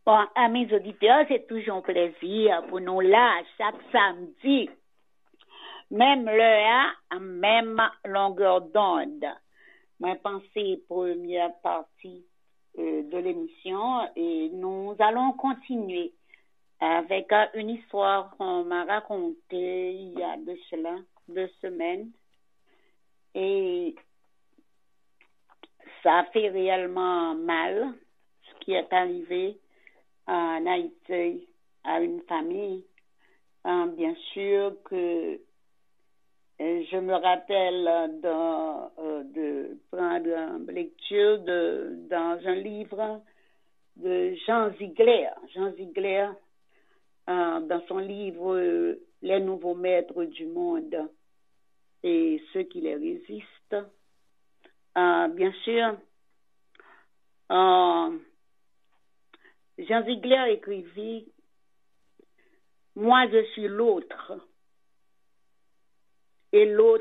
Bon, amis auditeurs, c'est toujours un plaisir pour nous là, chaque samedi, même l'heure, même longueur d'onde. Ma pensée première partie de l'émission et nous allons continuer avec une histoire qu'on m'a racontée il y a de cela 2 semaines et ça fait réellement mal ce qui est arrivé en Haïti à une famille. Bien sûr que je me rappelle de prendre lecture dans un livre de Jean Ziegler. Jean Ziegler, dans son livre Les nouveaux maîtres du monde et ceux qui les résistent. Bien sûr, Jean Ziegler écrivit « Moi, je suis l'autre. Et l'autre